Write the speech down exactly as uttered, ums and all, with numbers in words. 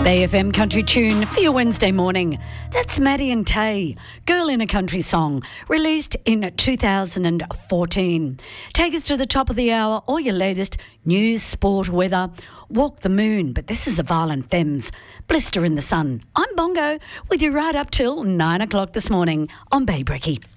Bay F M Country Tune for your Wednesday morning. That's Maddie and Tay, Girl in a Country Song, released in two thousand fourteen. Take us to the top of the hour, all your latest news, sport, weather, Walk the Moon, but this is a Violent Femmes, Blister in the Sun. I'm Bongo, with you right up till nine o'clock this morning on Bay Brekkie.